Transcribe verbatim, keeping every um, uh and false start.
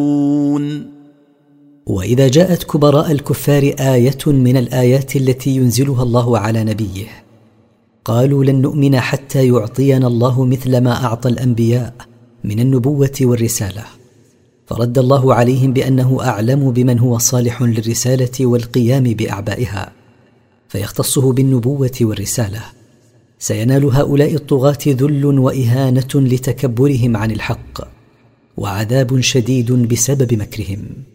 وإذا جاءت كبراء الكفار آية من الآيات التي ينزلها الله على نبيه قالوا لن نؤمن حتى يعطينا الله مثل ما أعطى الأنبياء من النبوة والرسالة، فرد الله عليهم بأنه أعلم بمن هو صالح للرسالة والقيام بأعبائها فيختصه بالنبوة والرسالة. سينال هؤلاء الطغاة ذل وإهانة لتكبرهم عن الحق، وعذاب شديد بسبب مكرهم.